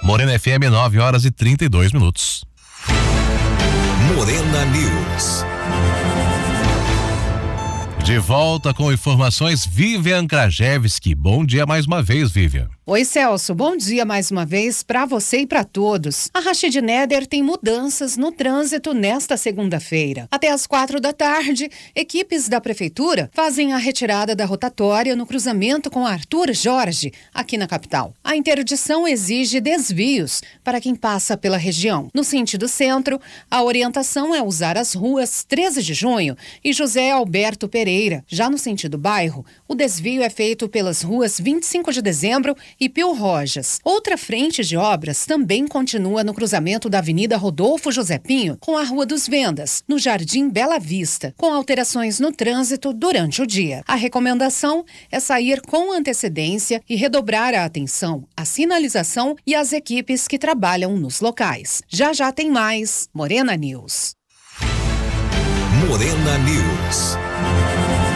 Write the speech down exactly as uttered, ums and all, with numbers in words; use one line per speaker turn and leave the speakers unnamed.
Morena F M, nove horas e trinta e dois minutos.
Morena News.
De volta com informações, Vivian Krajewski. Bom dia mais uma vez, Vivian.
Oi, Celso. Bom dia mais uma vez para você e para todos. A Rachid Néder tem mudanças no trânsito nesta segunda-feira. Até às quatro da tarde, equipes da Prefeitura fazem a retirada da rotatória no cruzamento com Arthur Jorge, aqui na capital. A interdição exige desvios para quem passa pela região. No sentido centro, a orientação é usar as ruas treze de junho e José Alberto Pereira. Já no sentido bairro, o desvio é feito pelas ruas vinte e cinco de dezembro e Pio Rojas. Outra frente de obras também continua no cruzamento da Avenida Rodolfo José Pinho com a Rua dos Vendas, no Jardim Bela Vista, com alterações no trânsito durante o dia. A recomendação é sair com antecedência e redobrar a atenção à sinalização e às equipes que trabalham nos locais. Já já tem mais Morena News.
Morena News.